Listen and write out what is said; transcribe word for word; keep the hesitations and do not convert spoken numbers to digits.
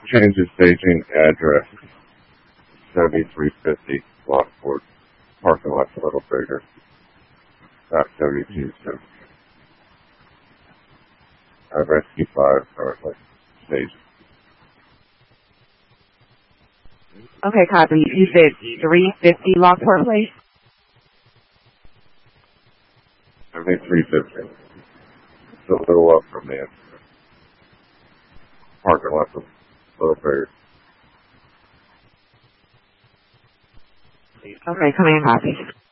Change of staging address, seventy-three fifty Lockport. Parking lot's a little bigger. About seventy-two seventy. I rescue five currently. Staging. Okay, copy. You said three fifty Lockport Place? seventy-three fifty. It's a little up from there. Parking lot's a little bigger. Okay, come in, copy.